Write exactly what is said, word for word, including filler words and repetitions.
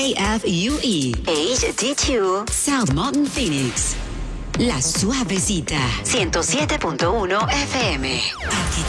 F U E H D dos South Mountain Phoenix. La Suavecita ciento siete punto uno F M. Aquí